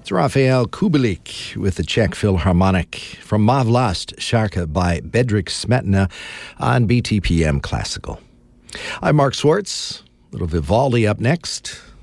It's Raphael Kubelik with the Czech Philharmonic from Ma Vlast Šárka by Bedřich Smetana on BTPM Classical. I'm Mark Swartz. Little Vivaldi up next.